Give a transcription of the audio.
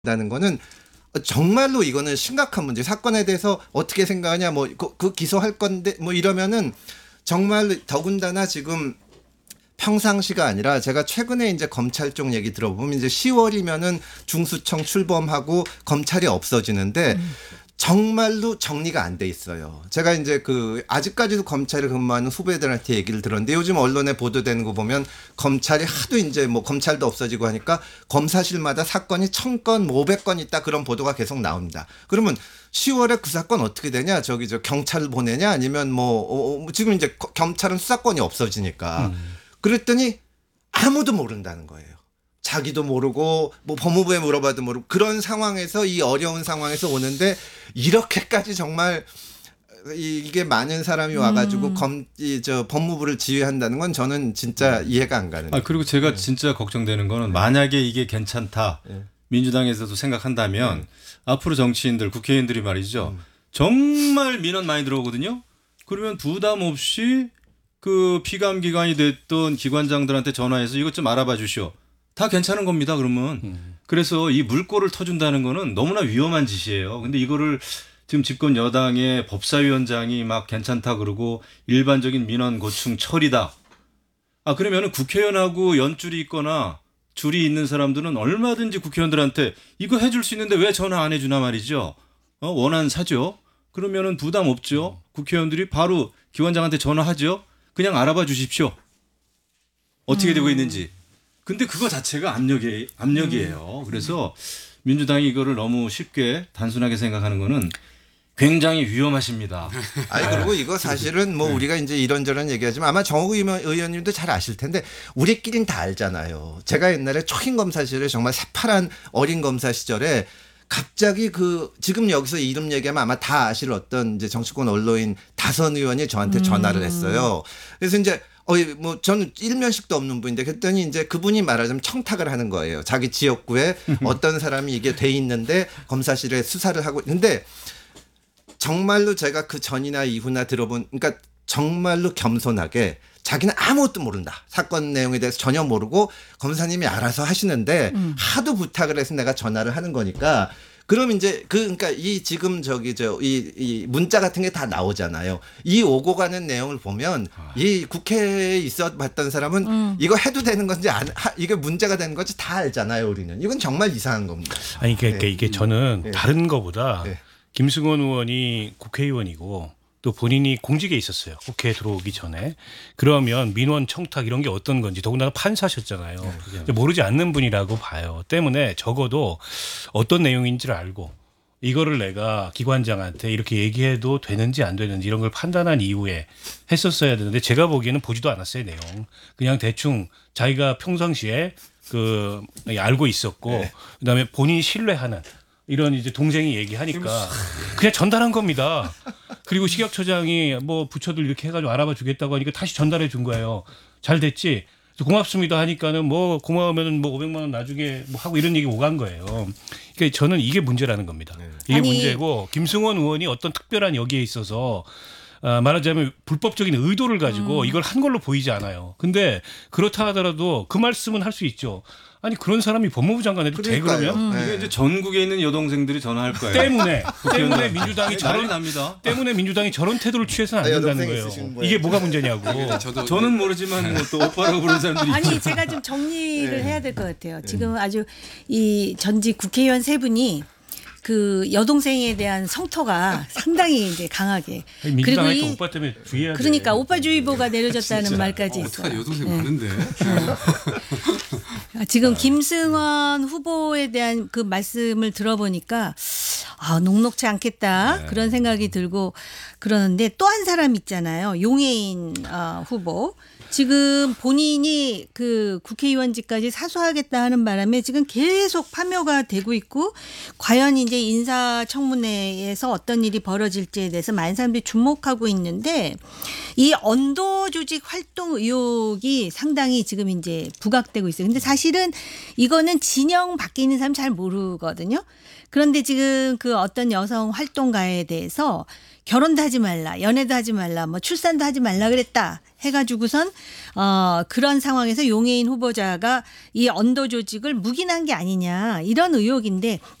다는 거는 정말로 이거는 심각한 문제. 사건에 대해서 어떻게 생각하냐, 뭐 그 기소할 건데 뭐 이러면은 정말 더군다나 지금 평상시가 아니라 제가 최근에 이제 검찰 쪽 얘기 들어보면 이제 10월이면은 중수청 출범하고 검찰이 없어지는데 정말로 정리가 안 돼 있어요. 제가 이제 아직까지도 검찰에 근무하는 후배들한테 얘기를 들었는데 요즘 언론에 보도되는 거 보면 검찰이 하도 이제 뭐 검찰도 없어지고 하니까 검사실마다 사건이 1000건, 500건 있다 그런 보도가 계속 나옵니다. 그러면 10월에 그 사건 어떻게 되냐? 저 경찰을 보내냐? 아니면 지금 이제 검찰은 수사권이 없어지니까. 그랬더니 아무도 모른다는 거예요. 자기도 모르고 뭐 법무부에 물어봐도 모르고 그런 상황에서 이 어려운 상황에서 오는데 이렇게까지 정말 이게 많은 사람이 와가지고 법무부를 지휘한다는 건 저는 진짜 이해가 안 가는. 그리고 제가 진짜 걱정되는 거는 만약에 이게 괜찮다 민주당에서도 생각한다면 앞으로 정치인들 국회의원들이 말이죠 정말 민원 많이 들어오거든요. 그러면 부담 없이 그 피감기관이 됐던 기관장들한테 전화해서 이것 좀 알아봐 주시오. 다 괜찮은 겁니다. 그러면 그래서 이 물꼬를 터준다는 거는 너무나 위험한 짓이에요. 근데 이거를 지금 집권 여당의 법사위원장이 막 괜찮다 그러고 일반적인 민원 고충 처리다. 그러면은 국회의원하고 연줄이 있거나 줄이 있는 사람들은 얼마든지 국회의원들한테 이거 해줄 수 있는데 왜 전화 안 해주나 말이죠. 원한 사죠. 그러면은 부담 없죠. 국회의원들이 바로 기관장한테 전화하죠. 그냥 알아봐 주십시오. 어떻게 되고 있는지. 근데 그거 자체가 압력이에요. 그래서 민주당이 이거를 너무 쉽게 단순하게 생각하는 거는 굉장히 위험하십니다. 그리고 이거 사실은 뭐 우리가 이제 이런저런 얘기하지만 아마 정호국 의원님도 잘 아실 텐데 우리끼린 다 알잖아요. 제가 옛날에 초임 검사실에 정말 새파란 어린 검사 시절에 갑자기 지금 여기서 이름 얘기하면 아마 다 아실 어떤 이제 정치권 언론인 다선 의원이 저한테 전화를 했어요. 그래서 이제 저는 일면식도 없는 분인데 그랬더니 이제 그분이 말하자면 청탁을 하는 거예요. 자기 지역구에 어떤 사람이 이게 돼 있는데 검사실에 수사를 하고 있는데 정말로 제가 그 전이나 이후나 그러니까 정말로 겸손하게 자기는 아무것도 모른다. 사건 내용에 대해서 전혀 모르고 검사님이 알아서 하시는데 하도 부탁을 해서 내가 전화를 하는 거니까 그럼 이제 그러니까 지금 이 문자 같은 게 다 나오잖아요. 이 오고 가는 내용을 보면 이 국회에 있어 봤던 사람은 이거 해도 되는 건지 이게 문제가 되는 건지 다 알잖아요. 우리는 이건 정말 이상한 겁니다. 그러니까 이게 저는 다른 거보다 김승원 의원이 국회의원이고 또 본인이 공직에 있었어요. 국회에 들어오기 전에. 그러면 민원 청탁 이런 게 어떤 건지 더군다나 판사셨잖아요. 모르지 않는 분이라고 봐요. 때문에 적어도 어떤 내용인지를 알고 이거를 내가 기관장한테 이렇게 얘기해도 되는지 안 되는지 이런 걸 판단한 이후에 했었어야 되는데 제가 보기에는 보지도 않았어요. 내용. 그냥 대충 자기가 평상시에 알고 있었고 그다음에 본인이 신뢰하는 이런 이제 동생이 얘기하니까 그냥 전달한 겁니다. 그리고 식약처장이 뭐 부처들 이렇게 해가지고 알아봐 주겠다고 하니까 다시 전달해 준 거예요. 잘 됐지? 고맙습니다 하니까는 뭐 고마우면은 뭐 500만 원 나중에 뭐 하고 이런 얘기 오간 거예요. 그러니까 저는 이게 문제라는 겁니다. 이게 문제고 김승원 의원이 어떤 특별한 여기에 있어서 말하자면 불법적인 의도를 가지고 이걸 한 걸로 보이지 않아요. 근데 그렇다 하더라도 그 말씀은 할 수 있죠. 아니 그런 사람이 법무부 장관에도 돼 그러면 이게 이제 전국에 있는 여동생들이 전화할 거예요. 때문에 민주당이 때문에 민주당이 저런 태도를 취해서는 안 된다는 거예요. 이게 뭐가 문제냐고. 저는 모르지만 또 오빠라고 부르는 사람들이 아니 제가 좀 정리를 해야 될 것 같아요. 지금 아주 이 전직 국회의원 세 분이 그 여동생에 대한 성토가 상당히 이제 강하게 민주당이 또 오빠 때문에 주의해야 돼. 그러니까 오빠주의보가 내려졌다는 말까지 있어요. 어떡하냐 여동생 많은데. 지금 김승원 후보에 대한 그 말씀을 들어보니까 녹록지 않겠다 그런 생각이 들고 그러는데 또 한 사람 있잖아요. 용해인 후보. 지금 본인이 그 국회의원직까지 사수하겠다 하는 바람에 지금 계속 파묘가 되고 있고 과연 이제 인사청문회에서 어떤 일이 벌어질지에 대해서 많은 사람들이 주목하고 있는데 이 언도 조직 활동 의혹이 상당히 지금 이제 부각되고 있어요. 근데 사실 사실은 이거는 진영 밖에 있는 사람 잘 모르거든요. 그런데 지금 그 어떤 여성 활동가에 대해서 결혼도 하지 말라, 연애도 하지 말라, 뭐 출산도 하지 말라 그랬다 해가지고선 그런 상황에서 용해인 후보자가 이 언더 조직을 묵인한 게 아니냐 이런 의혹인데